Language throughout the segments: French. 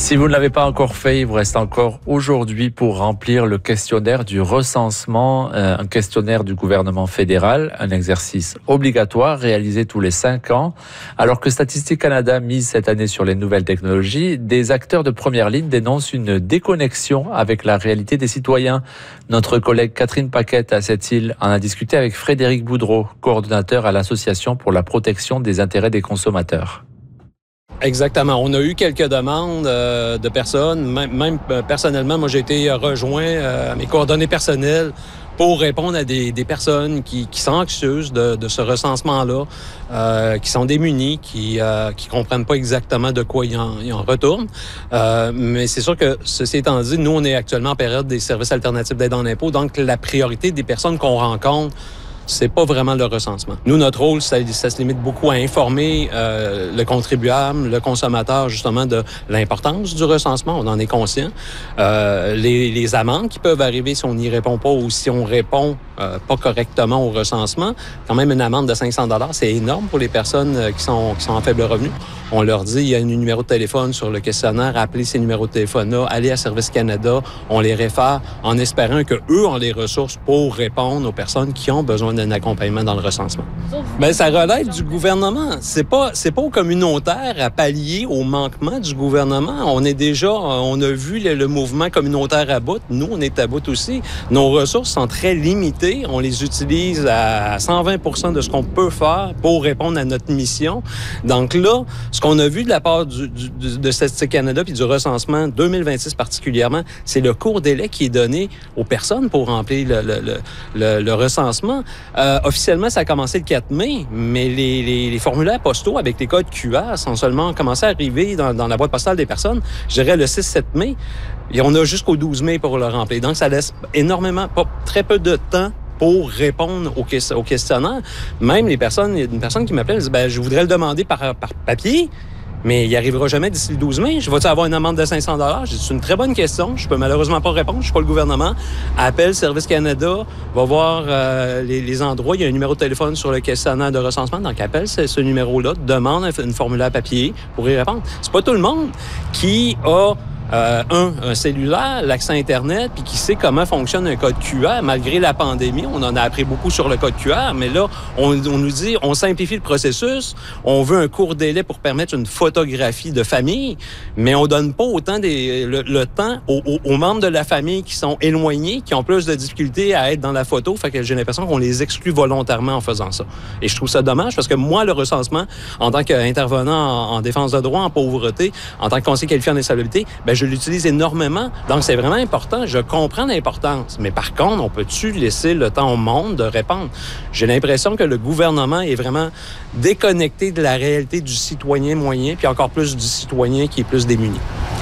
Si vous ne l'avez pas encore fait, il vous reste encore aujourd'hui pour remplir le questionnaire du recensement, un questionnaire du gouvernement fédéral, un exercice obligatoire réalisé tous les 5 ans. Alors que Statistique Canada mise cette année sur les nouvelles technologies, des acteurs de première ligne dénoncent une déconnexion avec la réalité des citoyens. Notre collègue Catherine Paquette à cette île en a discuté avec Frédéric Boudreau, coordonnateur à l'Association pour la protection des intérêts des consommateurs. Exactement. On a eu quelques demandes de personnes. Même personnellement, moi, j'ai été rejoint à mes coordonnées personnelles pour répondre à des personnes qui sont anxieuses de ce recensement-là, qui sont démunies, qui comprennent pas exactement de quoi ils en retournent. Mais c'est sûr que, ceci étant dit, nous, on est actuellement en période des services alternatifs d'aide en impôt. Donc, la priorité des personnes qu'on rencontre, c'est pas vraiment le recensement. Nous, notre rôle, ça se limite beaucoup à informer le contribuable, le consommateur, justement, de l'importance du recensement. On en est conscient. Les amendes qui peuvent arriver si on n'y répond pas ou si on répond pas correctement au recensement. Quand même, une amende de 500 $, c'est énorme pour les personnes qui sont en faible revenu. On leur dit, il y a un numéro de téléphone sur le questionnaire, appelez ces numéros de téléphone-là, allez à Service Canada, on les réfère en espérant que eux ont les ressources pour répondre aux personnes qui ont besoin d'un accompagnement dans le recensement. Bien, ça relève du gouvernement. C'est pas au communautaire à pallier au manquement du gouvernement. On a vu le mouvement communautaire à bout. Nous, on est à bout aussi. Nos ressources sont très limitées. On les utilise à 120% de ce qu'on peut faire pour répondre à notre mission. Donc là, ce qu'on a vu de la part de Statistique Canada puis du recensement 2026 particulièrement, c'est le court délai qui est donné aux personnes pour remplir le recensement. Officiellement, ça a commencé le 4 mai, mais les formulaires postaux avec les codes QR sont seulement commencés à arriver dans la boîte postale des personnes, je dirais le 6-7 mai. Et on a jusqu'au 12 mai pour le remplir. Donc, ça laisse très peu de temps pour répondre au questionnaire. Même il y a une personne qui m'appelle et dit, je voudrais le demander par papier, mais il n'y arrivera jamais d'ici le 12 mai. Je vais-tu avoir une amende de 500 $? J'ai dit, c'est une très bonne question. Je peux malheureusement pas répondre. Je suis pas le gouvernement. Appelle Service Canada, va voir les endroits. Il y a un numéro de téléphone sur le questionnaire de recensement. Donc, appelle ce numéro-là, demande un formulaire papier pour y répondre. C'est pas tout le monde qui a un cellulaire, l'accès Internet, puis qui sait comment fonctionne un code QR. Malgré la pandémie, on en a appris beaucoup sur le code QR, mais là, on nous dit, on simplifie le processus, on veut un court délai pour permettre une photographie de famille, mais on donne pas autant le temps aux membres de la famille qui sont éloignés, qui ont plus de difficultés à être dans la photo, fait que j'ai l'impression qu'on les exclut volontairement en faisant ça. Et je trouve ça dommage, parce que moi, le recensement, en tant qu'intervenant en défense de droit, en pauvreté, en tant que conseiller qualifié en insalubrité, je l'utilise énormément. Donc, c'est vraiment important. Je comprends l'importance. Mais par contre, on peut-tu laisser le temps au monde de répondre? J'ai l'impression que le gouvernement est vraiment déconnecté de la réalité du citoyen moyen, puis encore plus du citoyen qui est plus démuni.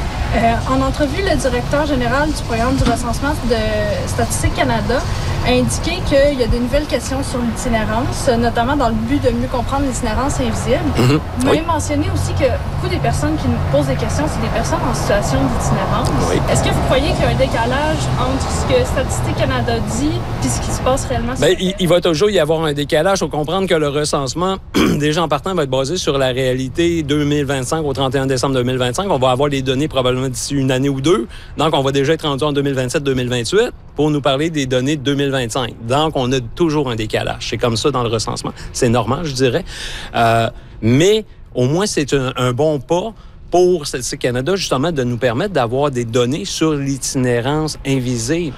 En entrevue, le directeur général du programme du recensement de Statistique Canada a indiqué qu'il y a des nouvelles questions sur l'itinérance, notamment dans le but de mieux comprendre l'itinérance invisible. Vous m'avez mentionné aussi que beaucoup des personnes qui nous posent des questions, c'est des personnes en situation d'itinérance. Oui. Est-ce que vous croyez qu'il y a un décalage entre ce que Statistique Canada dit et ce qui se passe réellement? Il va toujours y avoir un décalage. Il faut comprendre que le recensement, déjà en partant, va être basé sur la réalité 2025 au 31 décembre 2025. On va avoir les données probablement d'ici une année ou deux. Donc, on va déjà être rendu en 2027-2028 pour nous parler des données de 2025. Donc, on a toujours un décalage. C'est comme ça dans le recensement. C'est normal, je dirais. Mais au moins, c'est un bon pas pour Statistique Canada, justement, de nous permettre d'avoir des données sur l'itinérance invisible.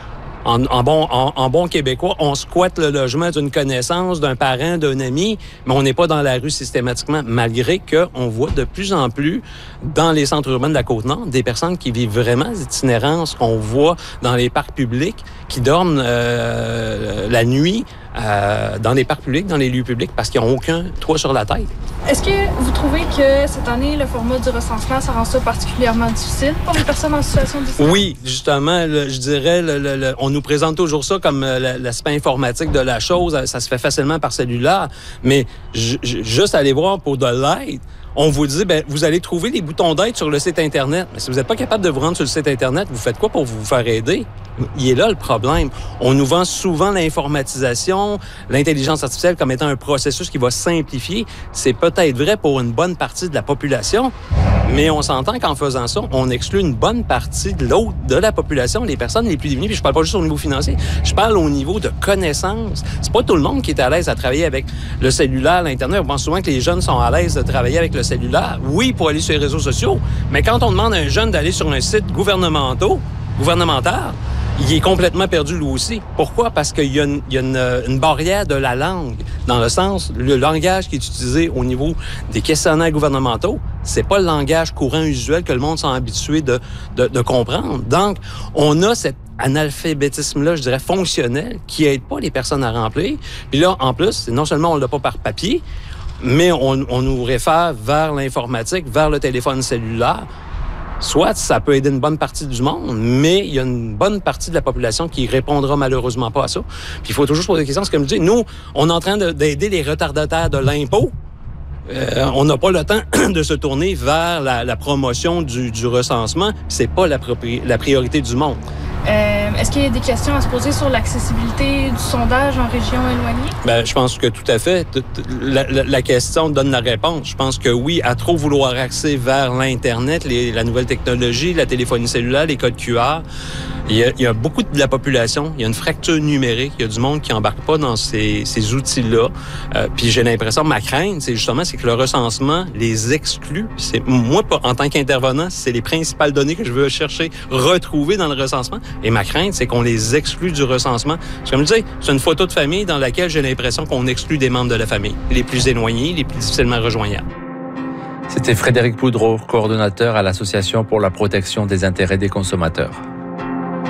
En bon québécois, on squatte le logement d'une connaissance, d'un parent, d'un ami, mais on n'est pas dans la rue systématiquement, malgré qu'on voit de plus en plus dans les centres urbains de la Côte-Nord des personnes qui vivent vraiment l'itinérance qu'on voit dans les parcs publics, qui dorment la nuit dans les parcs publics, dans les lieux publics, parce qu'ils n'ont aucun toit sur la tête. Est-ce que vous trouvez que cette année, le format du recensement, ça rend ça particulièrement difficile pour les personnes en situation d'itinérance? Oui, justement, je dirais, on nous présente toujours ça comme l'aspect informatique de la chose. Ça se fait facilement par cellulaire, mais juste aller voir pour de l'aide, on vous dit, vous allez trouver les boutons d'aide sur le site Internet. Mais si vous n'êtes pas capable de vous rendre sur le site Internet, vous faites quoi pour vous faire aider? Il est là le problème. On nous vend souvent l'informatisation, l'intelligence artificielle comme étant un processus qui va simplifier. C'est peut-être vrai pour une bonne partie de la population, mais on s'entend qu'en faisant ça, on exclut une bonne partie de la population, les personnes les plus démunies. Puis je parle pas juste au niveau financier, je parle au niveau de connaissances. C'est pas tout le monde qui est à l'aise à travailler avec le cellulaire, l'Internet. On pense souvent que les jeunes sont à l'aise de travailler avec le cellulaire. Oui, pour aller sur les réseaux sociaux, mais quand on demande à un jeune d'aller sur un site gouvernemental, il est complètement perdu lui aussi. Pourquoi? Parce qu'il y a une barrière de la langue. Dans le sens, le langage qui est utilisé au niveau des questionnaires gouvernementaux, c'est pas le langage courant usuel que le monde s'est habitué de comprendre. Donc, on a cet analphabétisme-là, je dirais, fonctionnel, qui aide pas les personnes à remplir. Puis là, en plus, non seulement on l'a pas par papier, mais on nous réfère vers l'informatique, vers le téléphone cellulaire. Soit ça peut aider une bonne partie du monde, mais il y a une bonne partie de la population qui répondra malheureusement pas à ça. Puis il faut toujours se poser des questions. C'est comme je dis, nous, on est en train d'aider les retardataires de l'impôt. On n'a pas le temps de se tourner vers la promotion du recensement. C'est pas la priorité du monde. Est-ce qu'il y a des questions à se poser sur l'accessibilité du sondage en région éloignée? Je pense que tout à fait. La question donne la réponse. Je pense que oui, à trop vouloir axer vers l'Internet, la nouvelle technologie, la téléphonie cellulaire, les codes QR, il y a beaucoup de la population, il y a une fracture numérique, il y a du monde qui embarque pas dans ces outils-là. Puis j'ai l'impression, ma crainte, c'est que le recensement les exclut. Moi, en tant qu'intervenant, c'est les principales données que je veux chercher, retrouver dans le recensement. Et ma crainte, c'est qu'on les exclut du recensement. Parce que, comme je disais, c'est une photo de famille dans laquelle j'ai l'impression qu'on exclut des membres de la famille, les plus éloignés, les plus difficilement rejoignables. C'était Frédéric Poudreau, coordonnateur à l'Association pour la protection des intérêts des consommateurs.